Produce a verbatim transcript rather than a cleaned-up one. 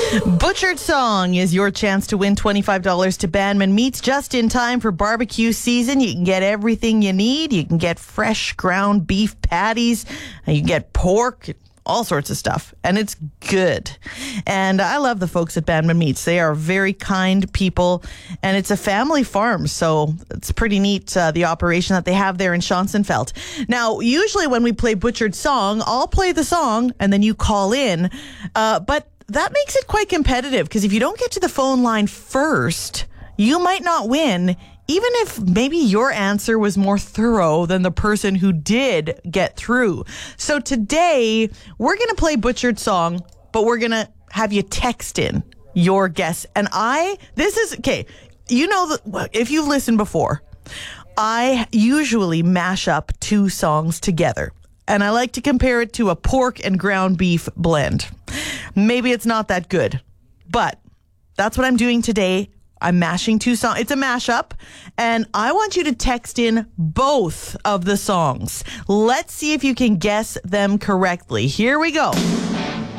Butchered Song is your chance to win twenty-five dollars to Bandman Meats just in time for barbecue season. You can get everything you need. You can get fresh ground beef patties. You can get pork, all sorts of stuff. And it's good. And I love the folks at Bandman Meats. They are very kind people. And it's a family farm. So it's pretty neat, uh, the operation that they have there in Schonsenfeld. Now, usually when we play Butchered Song, I'll play the song and then you call in. Uh, but that makes it quite competitive because if you don't get to the phone line first, you might not win, even if maybe your answer was more thorough than the person who did get through. So today, we're going to play Butchered Song, but we're going to have you text in your guess. And I, this is, okay, you know, that if you've listened before, I usually mash up two songs together. And I like to compare it to a pork and ground beef blend. Maybe it's not that good, but that's what I'm doing today. I'm mashing two songs. It's a mashup, and I want you to text in both of the songs. Let's see if you can guess them correctly. Here we go.